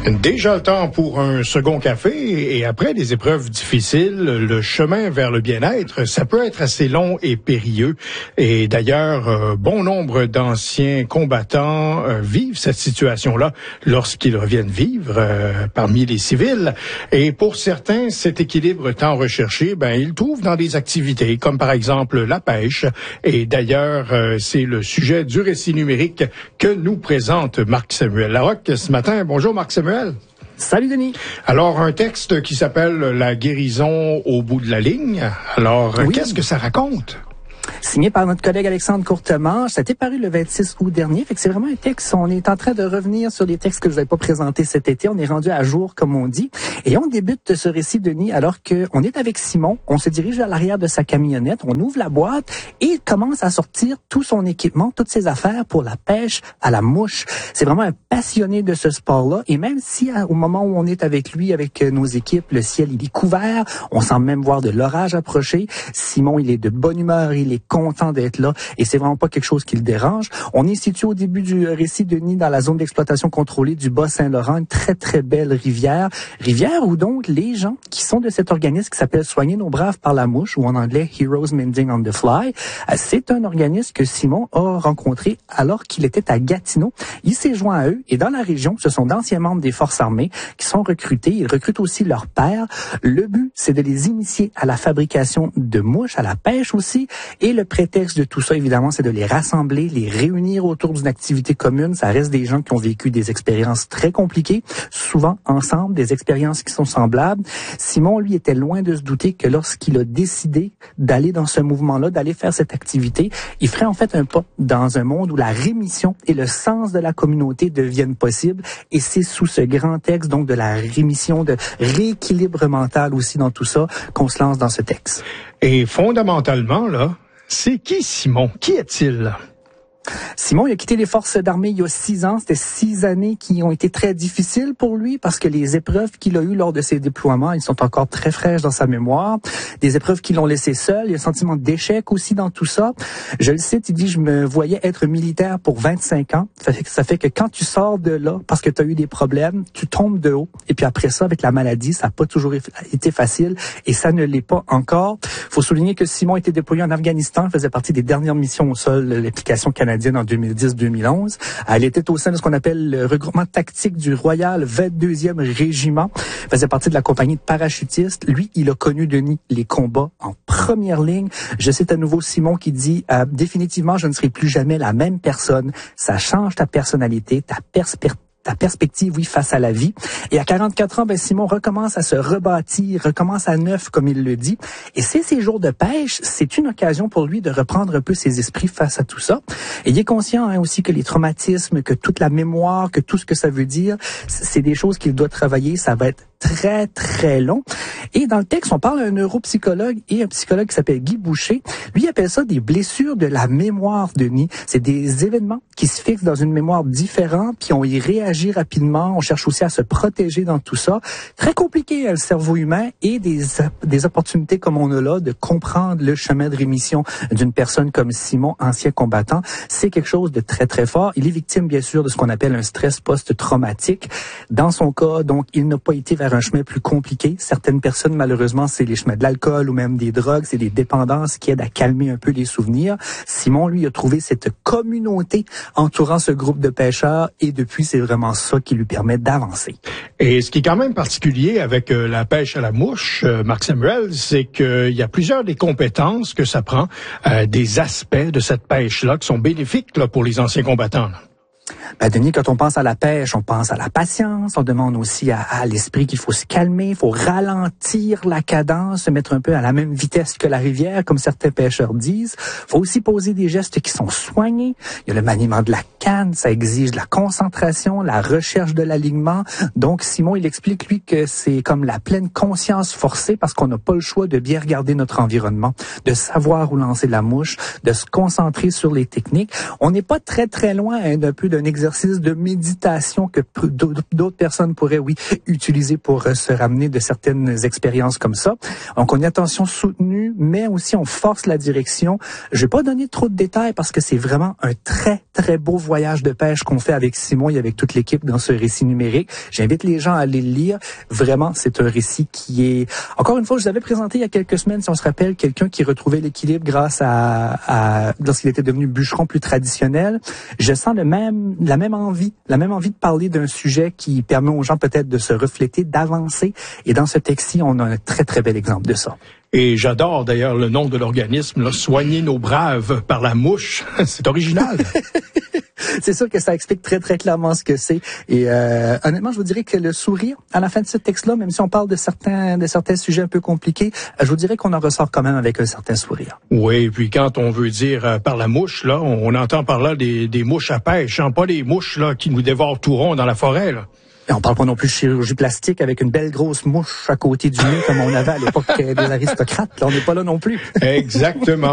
Déjà le temps pour un second café et après des épreuves difficiles, le chemin vers le bien-être, ça peut être assez long et périlleux. Et d'ailleurs, bon nombre d'anciens combattants vivent cette situation-là lorsqu'ils reviennent vivre parmi les civils. Et pour certains, cet équilibre tant recherché, ils le trouvent dans des activités comme par exemple la pêche. Et d'ailleurs, c'est le sujet du récit numérique que nous présente Marc-Samuel Larocque ce matin. Bonjour Marc-Samuel. Salut Denis. Alors, un texte qui s'appelle « La guérison au bout de la ligne ». Alors, oui. Qu'est-ce que ça raconte? Signé par notre collègue Alexandre Courtemanche. Ça a été paru le 26 août dernier. Fait que c'est vraiment un texte. On est en train de revenir sur les textes que je n'avais pas présentés cet été. On est rendu à jour, comme on dit. Et on débute ce récit, Denis, alors qu'on est avec Simon. On se dirige à l'arrière de sa camionnette. On ouvre la boîte et il commence à sortir tout son équipement, toutes ses affaires pour la pêche à la mouche. C'est vraiment un passionné de ce sport-là. Et même si, au moment où on est avec lui, avec nos équipes, le ciel, il est couvert. On semble même voir de l'orage approcher. Simon, il est de bonne humeur. Il est content d'être là et c'est vraiment pas quelque chose qui le dérange. On est situé au début du récit, Denis, dans la zone d'exploitation contrôlée du Bas-Saint-Laurent, une très très belle rivière où donc les gens qui sont de cet organisme qui s'appelle Soigner nos braves par la mouche, ou en anglais Heroes Mending on the Fly, c'est un organisme que Simon a rencontré alors qu'il était à Gatineau. Il s'est joint à eux et dans la région, ce sont d'anciens membres des forces armées qui sont recrutés. Ils recrutent aussi leur père. Le but, c'est de les initier à la fabrication de mouches, à la pêche aussi. Et le prétexte de tout ça, évidemment, c'est de les rassembler, les réunir autour d'une activité commune. Ça reste des gens qui ont vécu des expériences très compliquées, souvent ensemble, des expériences qui sont semblables. Simon, lui, était loin de se douter que lorsqu'il a décidé d'aller dans ce mouvement-là, d'aller faire cette activité, il ferait en fait un pas dans un monde où la rémission et le sens de la communauté deviennent possibles. Et c'est sous ce grand texte, donc, de la rémission, de rééquilibre mental aussi dans tout ça, qu'on se lance dans ce texte. Et fondamentalement, là, c'est qui Simon? Qui est-il? Simon, il a quitté les forces d'armée il y a 6 ans. C'était 6 années qui ont été très difficiles pour lui parce que les épreuves qu'il a eues lors de ses déploiements, ils sont encore très fraîches dans sa mémoire. Des épreuves qui l'ont laissé seul. Il y a un sentiment d'échec aussi dans tout ça. Je le cite, il dit, je me voyais être militaire pour 25 ans. Ça fait que quand tu sors de là, parce que tu as eu des problèmes, tu tombes de haut. Et puis après ça, avec la maladie, ça n'a pas toujours été facile et ça ne l'est pas encore. Faut souligner que Simon était déployé en Afghanistan, faisait partie des dernières missions au sol de l'application canadienne en 2010-2011. Elle était au sein de ce qu'on appelle le regroupement tactique du Royal 22e Régiment. Elle faisait partie de la compagnie de parachutistes. Lui, il a connu, Denis, les combats en première ligne. Je cite à nouveau Simon qui dit « Définitivement, je ne serai plus jamais la même personne. Ça change ta personnalité, ta perspective, oui, face à la vie. » Et à 44 ans, Simon recommence à se rebâtir, recommence à neuf, comme il le dit. Et ces jours de pêche, c'est une occasion pour lui de reprendre un peu ses esprits face à tout ça. Et il est conscient aussi que les traumatismes, que toute la mémoire, que tout ce que ça veut dire, c'est des choses qu'il doit travailler. Ça va être très, très long. Et dans le texte, on parle d'un neuropsychologue et un psychologue qui s'appelle Guy Boucher. Lui, il appelle ça des blessures de la mémoire, Denis. C'est des événements qui se fixent dans une mémoire différente, puis on y réagit rapidement. On cherche aussi à se protéger dans tout ça. Très compliqué, le cerveau humain, et des opportunités comme on a là de comprendre le chemin de rémission d'une personne comme Simon, ancien combattant. C'est quelque chose de très, très fort. Il est victime, bien sûr, de ce qu'on appelle un stress post-traumatique. Dans son cas, donc, il n'a pas été vers un chemin plus compliqué. Certaines personnes, malheureusement, c'est les chemins de l'alcool ou même des drogues, c'est des dépendances qui aident à calmer un peu les souvenirs. Simon, lui, a trouvé cette communauté entourant ce groupe de pêcheurs et depuis, c'est vraiment ça qui lui permet d'avancer. Et ce qui est quand même particulier avec la pêche à la mouche, Marc-Samuel, c'est qu'il y a plusieurs des compétences que ça prend, des aspects de cette pêche-là qui sont bénéfiques là, pour les anciens combattants. Là. Denis, quand on pense à la pêche, on pense à la patience, on demande aussi à l'esprit qu'il faut se calmer, il faut ralentir la cadence, se mettre un peu à la même vitesse que la rivière, comme certains pêcheurs disent. Il faut aussi poser des gestes qui sont soignés. Il y a le maniement de la canne, ça exige de la concentration, la recherche de l'alignement. Donc, Simon, il explique, lui, que c'est comme la pleine conscience forcée parce qu'on n'a pas le choix de bien regarder notre environnement, de savoir où lancer la mouche, de se concentrer sur les techniques. On n'est pas très, très loin d'un peu d'un exercice de méditation que d'autres personnes pourraient, utiliser pour se ramener de certaines expériences comme ça. Donc, on y a attention soutenue, mais aussi on force la direction. Je vais pas donner trop de détails parce que c'est vraiment un très, très beau voyage de pêche qu'on fait avec Simon et avec toute l'équipe dans ce récit numérique. J'invite les gens à aller le lire. Vraiment, c'est un récit qui est... Encore une fois, je vous avais présenté il y a quelques semaines, si on se rappelle, quelqu'un qui retrouvait l'équilibre grâce à lorsqu'il était devenu bûcheron plus traditionnel. Je sens la même envie de parler d'un sujet qui permet aux gens peut-être de se refléter, d'avancer. Et dans ce texte-ci, on a un très, très bel exemple de ça. Et j'adore d'ailleurs le nom de l'organisme, là, Soigner nos braves par la mouche. C'est original. C'est sûr que ça explique très, très clairement ce que c'est. Et honnêtement, je vous dirais que le sourire, à la fin de ce texte-là, même si on parle de certains sujets un peu compliqués, je vous dirais qu'on en ressort quand même avec un certain sourire. Oui, et puis quand on veut dire par la mouche, là, on entend par là des mouches à pêche, hein, pas des mouches là qui nous dévorent tout rond dans la forêt, là. Et on parle pas non plus de chirurgie plastique avec une belle grosse mouche à côté du nez comme on avait à l'époque des aristocrates. Là, on n'est pas là non plus. Exactement.